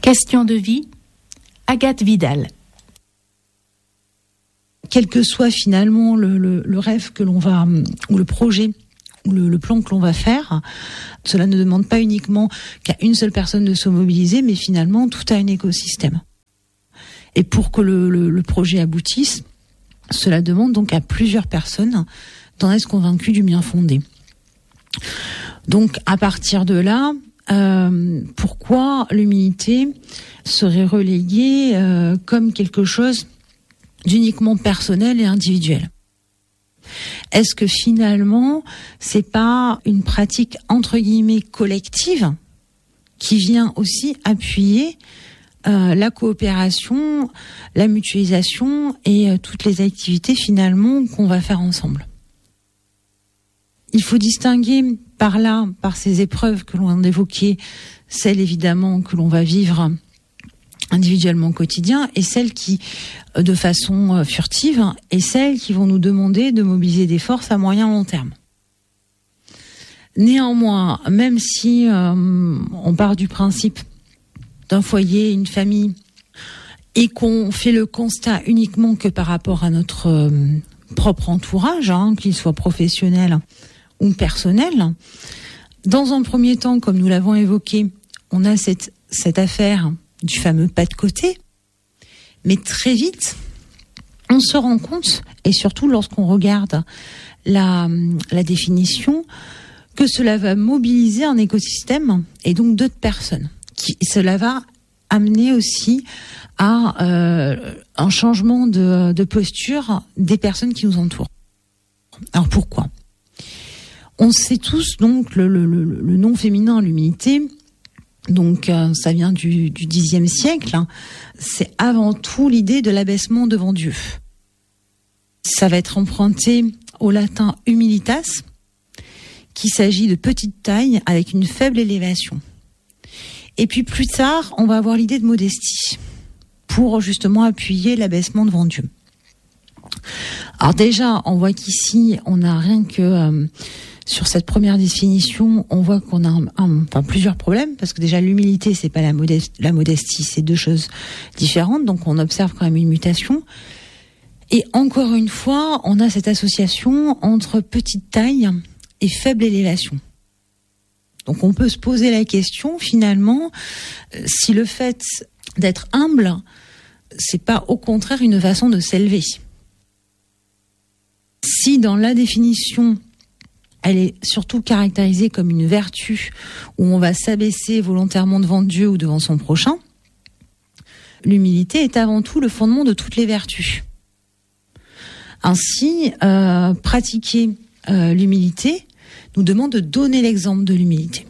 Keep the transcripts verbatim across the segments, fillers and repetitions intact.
Question de vie, Agathe Vidal. Quel que soit finalement le, le, le rêve que l'on va, ou le projet, ou le, le plan que l'on va faire, cela ne demande pas uniquement qu'à une seule personne de se mobiliser, mais finalement tout a un écosystème. Et pour que le, le, le projet aboutisse, cela demande donc à plusieurs personnes d'en être convaincues du bien fondé. Donc à partir de là, euh, pourquoi l'humilité serait reléguée euh, comme quelque chose d'uniquement personnel et individuel? Est-ce que finalement, c'est pas une pratique entre guillemets collective qui vient aussi appuyer euh, la coopération, la mutualisation et euh, toutes les activités finalement qu'on va faire ensemble? Il faut distinguer par là, par ces épreuves que l'on vient d'évoquer, celles évidemment que l'on va vivre individuellement au quotidien et celles qui, de façon furtive, et celles qui vont nous demander de mobiliser des forces à moyen long terme. Néanmoins, même si euh, on part du principe d'un foyer, une famille, et qu'on fait le constat uniquement que par rapport à notre euh, propre entourage, hein, qu'il soit professionnel ou personnel, dans un premier temps, comme nous l'avons évoqué, on a cette, cette affaire du fameux pas de côté, mais très vite, on se rend compte, et surtout lorsqu'on regarde la, la définition, que cela va mobiliser un écosystème et donc d'autres personnes. Qui, cela va amener aussi à euh, un changement de, de posture des personnes qui nous entourent. Alors pourquoi ? On sait tous donc le, le, le, le nom féminin, l'humilité. Donc euh, ça vient du, du dixième siècle, hein. C'est avant tout l'idée de l'abaissement devant Dieu. Ça va être emprunté au latin humilitas, qui s'agit de petite taille avec une faible élévation. Et puis plus tard, on va avoir l'idée de modestie, pour justement appuyer l'abaissement devant Dieu. Alors déjà, on voit qu'ici, on n'a rien que... Euh, Sur cette première définition, on voit qu'on a un, un, enfin, plusieurs problèmes, parce que déjà l'humilité, c'est pas la, modestie, la modestie, c'est deux choses différentes, donc on observe quand même une mutation. Et encore une fois, on a cette association entre petite taille et faible élévation. Donc on peut se poser la question, finalement, si le fait d'être humble, c'est pas au contraire une façon de s'élever. Si dans la définition, elle est surtout caractérisée comme une vertu où on va s'abaisser volontairement devant Dieu ou devant son prochain, l'humilité est avant tout le fondement de toutes les vertus. Ainsi, euh, pratiquer euh, l'humilité nous demande de donner l'exemple de l'humilité.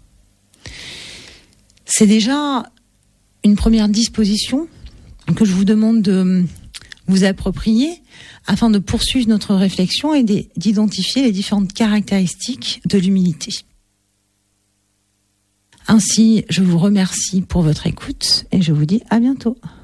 C'est déjà une première disposition que je vous demande de vous approprier afin de poursuivre notre réflexion et d'identifier les différentes caractéristiques de l'humilité. Ainsi, je vous remercie pour votre écoute et je vous dis à bientôt.